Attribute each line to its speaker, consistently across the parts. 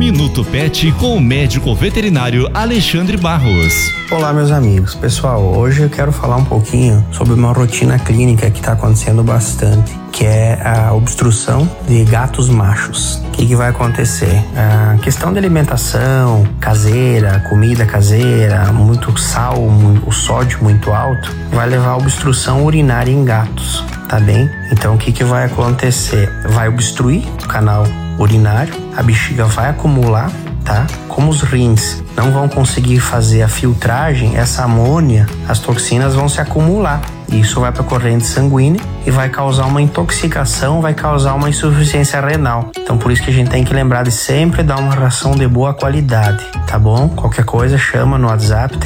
Speaker 1: Minuto Pet com o médico veterinário Alexandre Barros.
Speaker 2: Olá, meus amigos. Pessoal, hoje eu quero falar um pouquinho sobre uma rotina clínica que está acontecendo bastante, que é a obstrução de gatos machos. O que vai acontecer? A questão de alimentação caseira, comida caseira, muito sal, o sódio muito alto, vai levar a obstrução urinária em gatos, tá bem? Então o que vai acontecer? Vai obstruir o canal urinário, a bexiga vai acumular, tá? Como os rins não vão conseguir fazer a filtragem, essa amônia, as toxinas vão se acumular. Isso vai para a corrente sanguínea e vai causar uma intoxicação, vai causar uma insuficiência renal. Então por isso que a gente tem que lembrar de sempre dar uma ração de boa qualidade, tá bom? Qualquer coisa chama no WhatsApp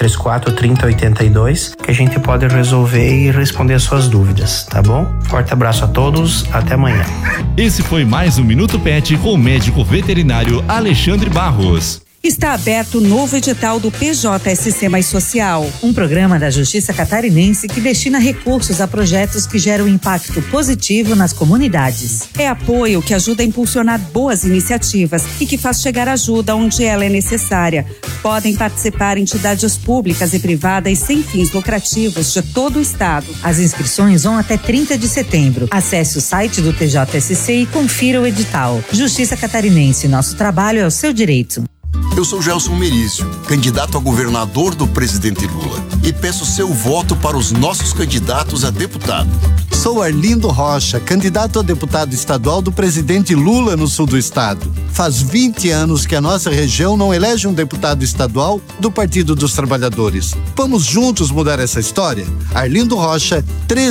Speaker 2: 3634-3082 que a gente pode resolver e responder as suas dúvidas, tá bom? Forte abraço a todos, até amanhã.
Speaker 1: Esse foi mais um Minuto Pet com o médico veterinário Alexandre Barros.
Speaker 3: Está aberto o novo edital do PJSC Mais Social,
Speaker 4: um programa da Justiça Catarinense que destina recursos a projetos que geram impacto positivo nas comunidades.
Speaker 3: É apoio que ajuda a impulsionar boas iniciativas e que faz chegar ajuda onde ela é necessária. Podem participar entidades públicas e privadas sem fins lucrativos de todo o estado.
Speaker 4: As inscrições vão até 30 de setembro. Acesse o site do TJSC e confira o edital. Justiça Catarinense, nosso trabalho é o seu direito.
Speaker 5: Eu sou Gelson Merizio, candidato a governador do presidente Lula, e peço seu voto para os nossos candidatos a deputado.
Speaker 6: Sou Arlindo Rocha, candidato a deputado estadual do presidente Lula no sul do estado. Faz 20 anos que a nossa região não elege um deputado estadual do Partido dos Trabalhadores. Vamos juntos mudar essa história? Arlindo Rocha,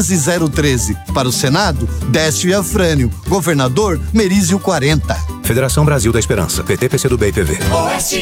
Speaker 6: 13013. Para o Senado, Décio Afrânio. Governador, Merizio 40.
Speaker 7: Federação Brasil da Esperança, PT, PCdoB e PV.
Speaker 8: Oeste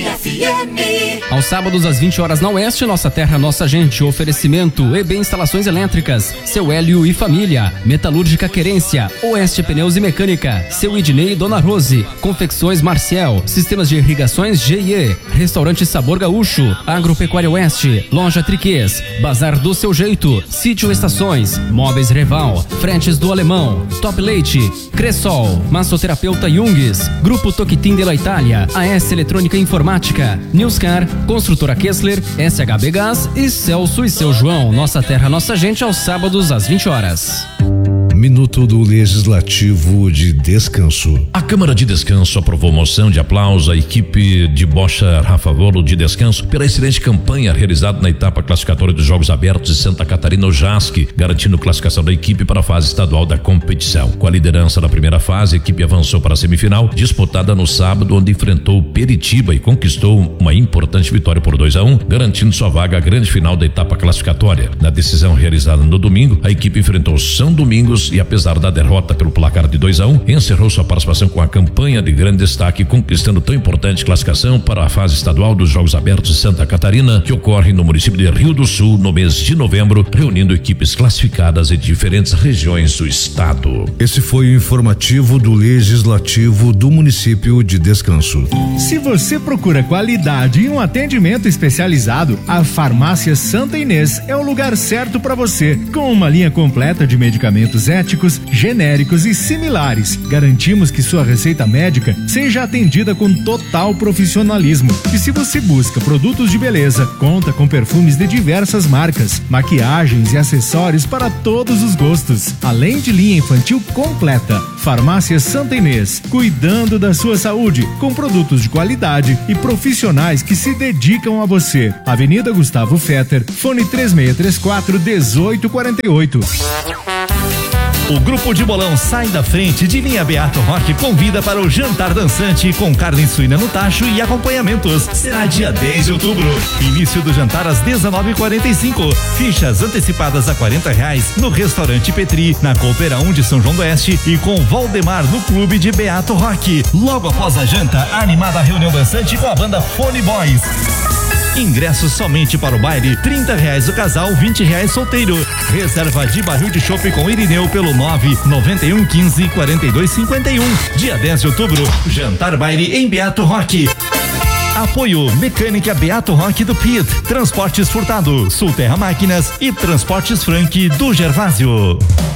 Speaker 8: FM.
Speaker 9: Aos sábados às 20 horas na Oeste, Nossa Terra, Nossa Gente. Oferecimento EB Instalações Elétricas, Seu Hélio e Família, Metalúrgica Querência, Oeste Pneus e Mecânica, Seu Idnei e Dona Rose, Confecções Marcial, Sistemas de Irrigações GIE, Restaurante Sabor Gaúcho, Agropecuária Oeste, Loja Triquês, Bazar do Seu Jeito, Sítio Estações, Móveis Reval, Fretes do Alemão, Top Leite, Cressol, Massoterapeuta Jungs, Grupo Toquitim de la Itália, AS Eletrônica e Informática, Newscar, Construtora Kessler, SHB Gás e Celso e Seu João. Nossa Terra, Nossa Gente, aos sábados às 20 horas.
Speaker 10: Minuto do Legislativo de Descanso.
Speaker 11: A Câmara de Descanso aprovou moção de aplauso à equipe de Bocha Rafa Volo de Descanso pela excelente campanha realizada na etapa classificatória dos Jogos Abertos de Santa Catarina, o JASC, garantindo classificação da equipe para a fase estadual da competição. Com a liderança da primeira fase, a equipe avançou para a semifinal, disputada no sábado, onde enfrentou Peritiba e conquistou uma importante vitória por 2-1, garantindo sua vaga à grande final da etapa classificatória. Na decisão realizada no domingo, a equipe enfrentou São Domingos e, apesar da derrota pelo placar de 2-1, encerrou sua participação com a campanha de grande destaque, conquistando tão importante classificação para a fase estadual dos Jogos Abertos de Santa Catarina, que ocorre no município de Rio do Sul no mês de novembro, reunindo equipes classificadas em diferentes regiões do estado.
Speaker 10: Esse foi o informativo do Legislativo do município de Descanso.
Speaker 12: Se você procura qualidade e um atendimento especializado, a Farmácia Santa Inês é o lugar certo para você. Com uma linha completa de medicamentos éticos, genéricos e similares, garantimos que sua receita médica seja atendida com total profissionalismo. E se você busca produtos de beleza, conta com perfumes de diversas marcas, maquiagens e acessórios para todos os gostos, além de linha infantil completa. Farmácia Santa Inês, cuidando da sua saúde, com produtos de qualidade e profissionais que se dedicam a você. Avenida Gustavo Fetter, fone 3634-1848.
Speaker 1: O Grupo de Bolão Sai da Frente de Linha Beato Rock convida para o jantar dançante com carne suína no tacho e acompanhamentos. Será dia 10 de outubro. Início do jantar às 19h45. Fichas antecipadas a R$40 no restaurante Petri, na Coopera 1 de São João do Oeste e com Valdemar no Clube de Beato Rock. Logo após a janta, a animada reunião dançante com a banda Fone Boys. Ingressos somente para o baile, R$30 o casal, R$20 solteiro. Reserva de barril de chopp com Irineu pelo 991154251. Dia 10 de outubro, jantar baile em Beato Rock. Apoio Mecânica Beato Rock do Pit, Transportes Furtado, Sul Terra Máquinas e Transportes Frank do Gervásio.